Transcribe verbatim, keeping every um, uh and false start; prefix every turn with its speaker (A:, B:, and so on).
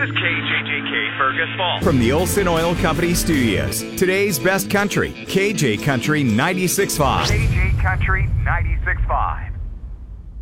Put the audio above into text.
A: is K J J K Fergus Falls.
B: From the Olson Oil Company Studios, today's best country, K J Country ninety-six point five.
A: K J Country ninety-six point five.